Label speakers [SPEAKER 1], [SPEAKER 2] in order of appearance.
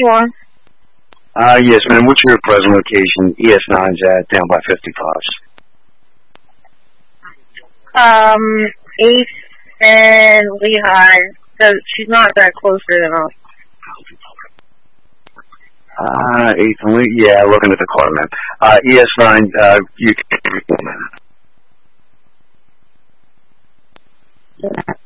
[SPEAKER 1] you are.
[SPEAKER 2] Yes, ma'am. What's your present location? ES9's at down by 50 Pops.
[SPEAKER 1] 8th and Lehigh. So she's not that close to enough.
[SPEAKER 2] 8th and Lehigh. Yeah, looking at the car map. ES9. You can.